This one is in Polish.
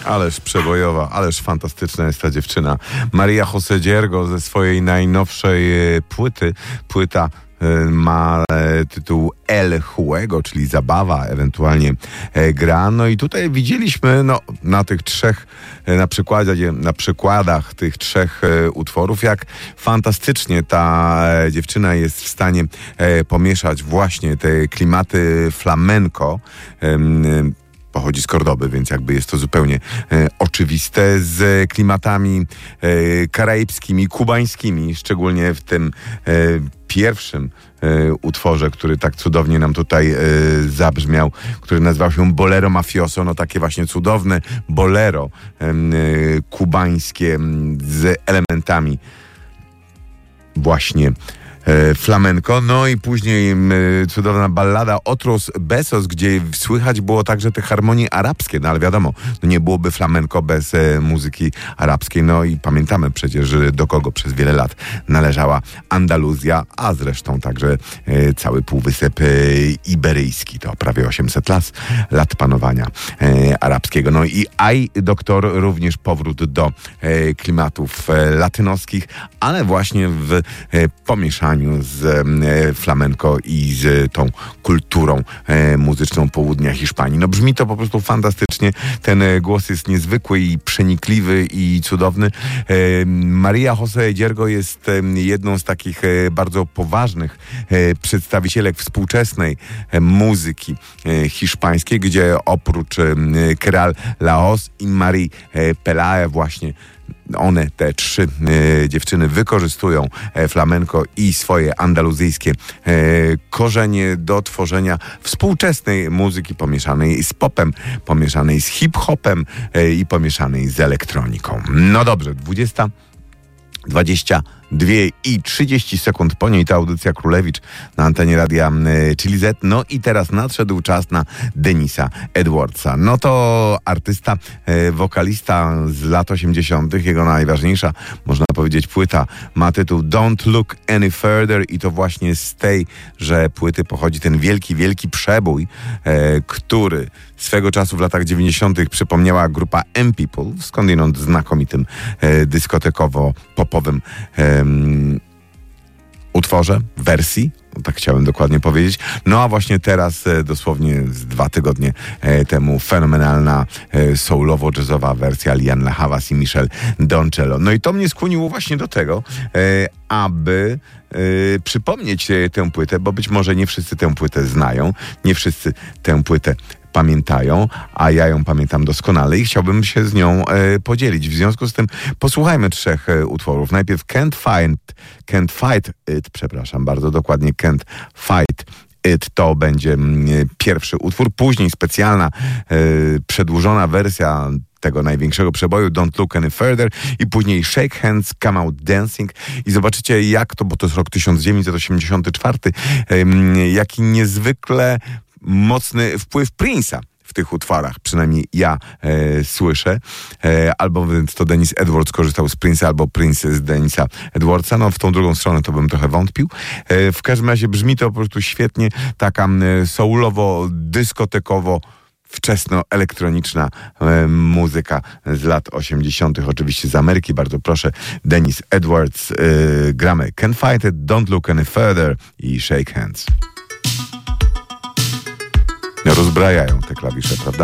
Ależ przebojowa, ależ fantastyczna jest ta dziewczyna. Maria José Diego ze swojej najnowszej płyty. Płyta ma tytuł El Juego, czyli zabawa, ewentualnie gra. No i tutaj widzieliśmy na tych trzech, na przykładach tych trzech utworów, jak fantastycznie ta dziewczyna jest w stanie pomieszać właśnie te klimaty flamenco. Pochodzi z Kordoby, więc jakby jest to zupełnie oczywiste, z klimatami karaibskimi, kubańskimi, szczególnie w tym pierwszym utworze, który tak cudownie nam tutaj zabrzmiał, który nazywał się Bolero Mafioso, no takie właśnie cudowne bolero kubańskie z elementami właśnie flamenco, no i później cudowna ballada Otros Besos, gdzie słychać było także te harmonie arabskie, no ale wiadomo, nie byłoby flamenco bez muzyki arabskiej, no i pamiętamy przecież, do kogo przez wiele lat należała Andaluzja, a zresztą także cały Półwysep Iberyjski, to prawie 800 lat panowania arabskiego. No i Ay Doctor również powrót do klimatów latynoskich, ale właśnie w pomieszaniu z flamenco i z tą kulturą muzyczną południa Hiszpanii. No brzmi to po prostu fantastycznie. Ten głos jest niezwykły i przenikliwy i cudowny. Maria José Diego jest jedną z takich bardzo poważnych przedstawicielek współczesnej muzyki hiszpańskiej, gdzie oprócz Keral Laos i Marie Pelae właśnie one, te trzy dziewczyny, wykorzystują flamenco i swoje andaluzyjskie korzenie do tworzenia współczesnej muzyki pomieszanej z popem, pomieszanej z hip-hopem i pomieszanej z elektroniką. No dobrze, 22 i 30 sekund po niej ta audycja Królewicz na antenie radia Chili Z. No i teraz nadszedł czas na Denisa Edwardsa. No to artysta, wokalista z lat 80. Jego najważniejsza, można powiedzieć, płyta ma tytuł Don't Look Any Further i to właśnie z tejże płyty pochodzi ten wielki, wielki przebój, który swego czasu w latach 90. przypomniała grupa M-People, skądinąd znakomitym dyskotekowo-popowym utworze, wersji, tak chciałem dokładnie powiedzieć. No a właśnie teraz, dosłownie z 2 tygodnie temu, fenomenalna soulowo-jazzowa wersja Lianne Havas i Michel Doncello. No i to mnie skłoniło właśnie do tego, aby przypomnieć tę płytę, bo być może nie wszyscy tę płytę znają, nie wszyscy tę płytę pamiętają, a ja ją pamiętam doskonale i chciałbym się z nią podzielić. W związku z tym posłuchajmy trzech utworów. Najpierw Can't Fight It, przepraszam bardzo, dokładnie Can't Fight It, to będzie pierwszy utwór. Później specjalna, przedłużona wersja tego największego przeboju Don't Look Any Further i później Shake Hands, Come Out Dancing i zobaczycie jak to, bo to jest rok 1984, jaki niezwykle mocny wpływ Prince'a w tych utworach, przynajmniej ja słyszę. Albo więc to Denis Edwards korzystał z Prince'a, albo Prince z Denisa Edwardsa. No w tą drugą stronę to bym trochę wątpił. W każdym razie brzmi to po prostu świetnie. Taka soulowo, dyskotekowo, wczesno-elektroniczna muzyka z lat 80. oczywiście z Ameryki. Bardzo proszę, Denis Edwards. Gramy Can't Fight It, Don't Look Any Further i Shake Hands. Rozbrajają te klawisze, prawda?